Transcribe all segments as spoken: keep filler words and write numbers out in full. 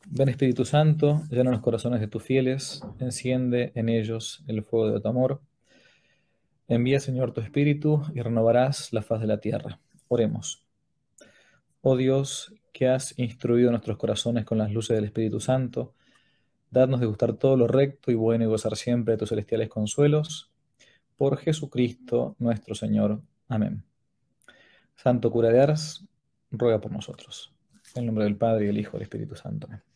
Ven Espíritu Santo, llena los corazones de tus fieles, enciende en ellos el fuego de tu amor. Envía, Señor, tu Espíritu y renovarás la faz de la tierra. Oremos. Oh Dios, que has instruido nuestros corazones con las luces del Espíritu Santo, dadnos de gustar todo lo recto y bueno y gozar siempre de tus celestiales consuelos. Por Jesucristo nuestro Señor. Amén. Santo cura de Ars, ruega por nosotros. En el nombre del Padre, y del Hijo, y del Espíritu Santo. Amén.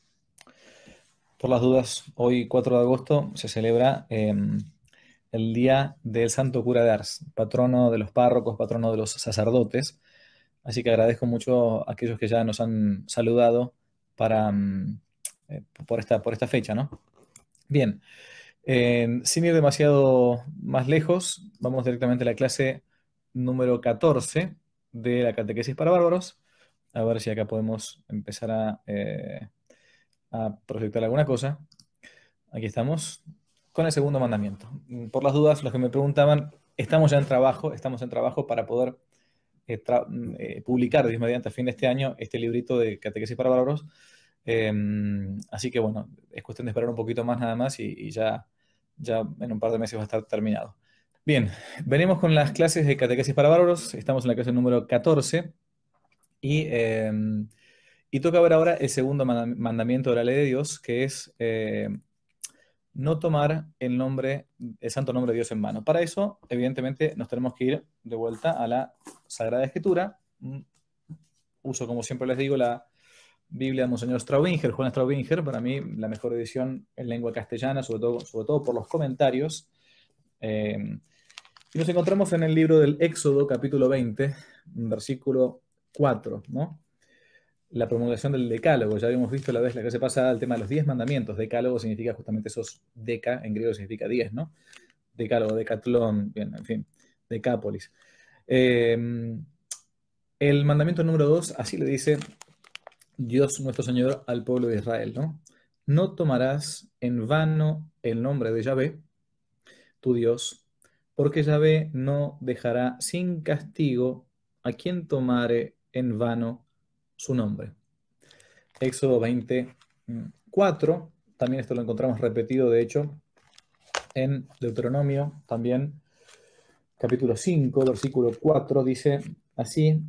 Por las dudas, hoy cuatro de agosto se celebra eh, el Día del Santo Cura de Ars, patrono de los párrocos, patrono de los sacerdotes. Así que agradezco mucho a aquellos que ya nos han saludado para, mm, eh, por esta, por esta fecha, ¿no? Bien, eh, sin ir demasiado más lejos, vamos directamente a la clase número catorce de la Catequesis para Bárbaros. A ver si acá podemos empezar a, eh, a proyectar alguna cosa. Aquí estamos con el segundo mandamiento. Por las dudas, los que me preguntaban, estamos ya en trabajo, estamos en trabajo para poder eh, tra- eh, publicar, Dios mediante, a fin de este año, este librito de Catequesis para Bárbaros. Eh, así que bueno, es cuestión de esperar un poquito más nada más y, y ya, ya en un par de meses va a estar terminado. Bien, venimos con las clases de Catequesis para Bárbaros. Estamos en la clase número catorce y, eh, y toca ver ahora el segundo manda- mandamiento de la ley de Dios, que es eh, no tomar el nombre, el santo nombre de Dios en vano. Para eso, evidentemente, nos tenemos que ir de vuelta a la Sagrada Escritura. Mm, Uso, como siempre les digo, la Biblia de Monseñor Straubinger, Juan Straubinger, para mí la mejor edición en lengua castellana, sobre todo, sobre todo por los comentarios. Eh, y nos encontramos en el libro del Éxodo, capítulo veinte, versículo cuatro, ¿no? La promulgación del decálogo. Ya habíamos visto la vez la clase pasada el tema de los diez mandamientos. Decálogo significa justamente esos deca, en griego significa diez, ¿no? Decálogo, decatlón, bien, en fin, decápolis. Eh, el mandamiento número dos, así le dice Dios nuestro Señor al pueblo de Israel, ¿no? No tomarás en vano el nombre de Yahvé, tu Dios, porque Yahvé no dejará sin castigo a quien tomare en vano su nombre. Éxodo veinticuatro, también esto lo encontramos repetido, de hecho, en Deuteronomio, también capítulo cinco, versículo cuatro, dice así: